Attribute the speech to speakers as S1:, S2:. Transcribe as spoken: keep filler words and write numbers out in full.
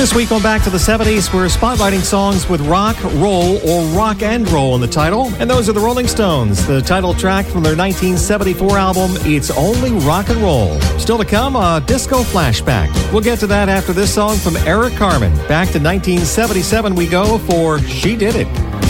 S1: This week on Back to the seventies, we're spotlighting songs with rock, roll, or rock and roll in the title. And those are the Rolling Stones, the title track from their nineteen seventy-four album, It's Only Rock and Roll. Still to come, a disco flashback. We'll get to that after this song from Eric Carmen. Back to nineteen seventy-seven we go for She Did It.